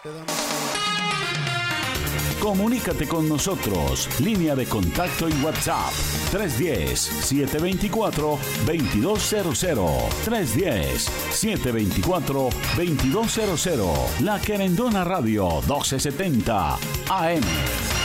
Comunícate con nosotros. Línea de contacto y WhatsApp 310-724-2200. 310-724-2200. La Querendona Radio 1270 AM.